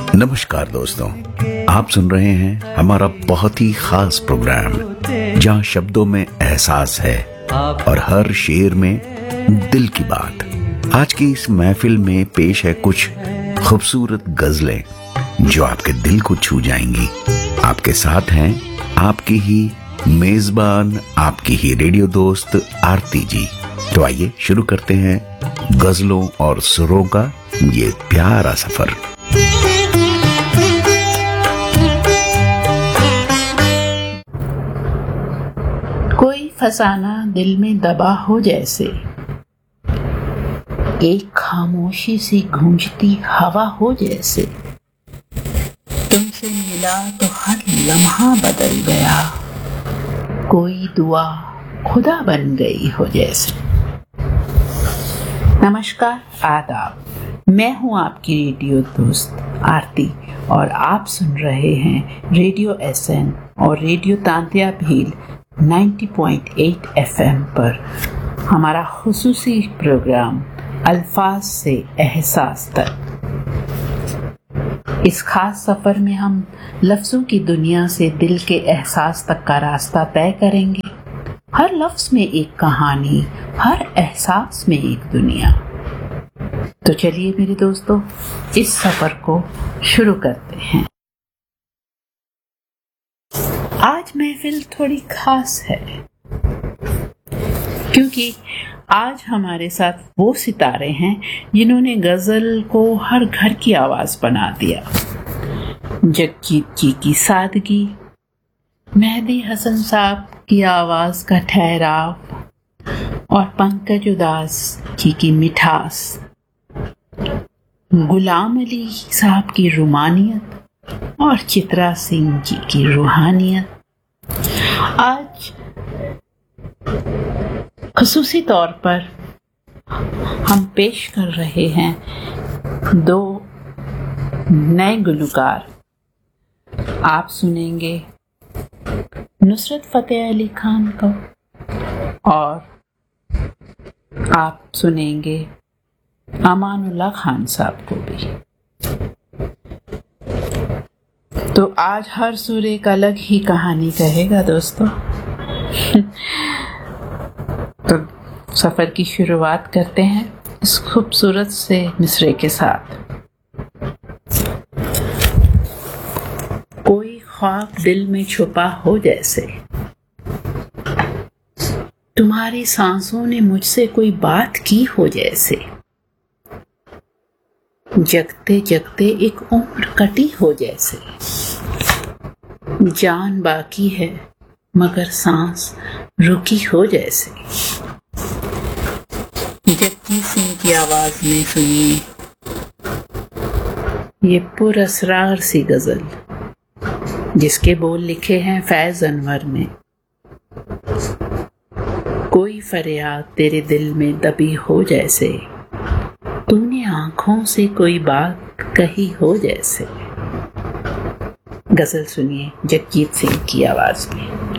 नमस्कार दोस्तों, आप सुन रहे हैं हमारा बहुत ही खास प्रोग्राम जहां शब्दों में एहसास है और हर शेर में दिल की बात। आज की इस महफिल में पेश है कुछ खूबसूरत गजलें जो आपके दिल को छू जाएंगी। आपके साथ हैं आपकी ही मेजबान, आपकी ही रेडियो दोस्त आरती जी। तो आइए शुरू करते हैं गजलों और सुरों का ये प्यारा सफर। कोई फसाना दिल में दबा हो जैसे, एक खामोशी सी गूंजती हवा हो जैसे। तुमसे मिला तो हर लम्हा बदल गया, कोई दुआ खुदा बन गई हो जैसे। नमस्कार, आदाब। मैं हूं आपकी रेडियो दोस्त आरती और आप सुन रहे हैं रेडियो एसएन और रेडियो तांत्या भील 90.8 FM पर हमारा खुसूसी प्रोग्राम अल्फाज से एहसास तक। इस खास सफर में हम लफ्जों की दुनिया से दिल के एहसास तक का रास्ता तय करेंगे। हर लफ्ज में एक कहानी, हर एहसास में एक दुनिया। तो चलिए मेरे दोस्तों, इस सफर को शुरू करते हैं। आज महफिल थोड़ी खास है क्योंकि आज हमारे साथ वो सितारे हैं जिन्होंने गजल को हर घर की आवाज बना दिया। जगजीत जी की सादगी, मेहदी हसन साहब की आवाज का ठहराव और पंकज उदास जी की मिठास, गुलाम अली साहब की रुमानियत और चित्रा सिंह जी की रूहानियत। आज खुसूसी तौर पर हम पेश कर रहे हैं दो नए गुलकार। आप सुनेंगे नुसरत फतेह अली खान को और आप सुनेंगे अमानुल्लाह खान साहब को भी। तो आज हर सुर एक अलग ही कहानी कहेगा दोस्तों। तो सफर की शुरुआत करते हैं इस खूबसूरत से मिसरे के साथ। कोई ख्वाब दिल में छुपा हो जैसे, तुम्हारी सांसों ने मुझसे कोई बात की हो जैसे। जगते जगते एक उम्र कटी हो जैसे, जान बाकी है मगर सांस रुकी हो जैसे। जगजीत सिंह की आवाज में सुनिए ये पुरअसरार सी गजल जिसके बोल लिखे हैं फैज अनवर ने। कोई फरियाद तेरे दिल में दबी हो जैसे, तूने आंखों से कोई बात कही हो जैसे। गजल सुनिए जगजीत सिंह की आवाज में।